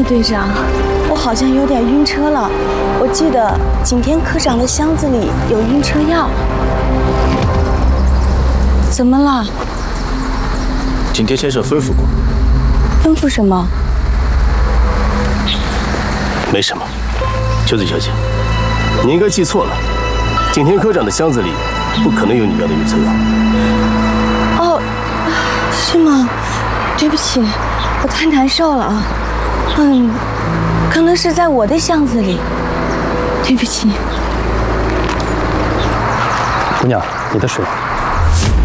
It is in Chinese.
队长，我好像有点晕车了。我记得景天科长的箱子里有晕车药。怎么了？ 景天先生吩咐过。 吩咐什么？ 没什么。秋子小姐，你应该记错了。景天科长的箱子里不可能有你要的晕车药。 哦，是吗？对不起，我太难受了。可能是在我的箱子里。对不起。 姑娘，你的水。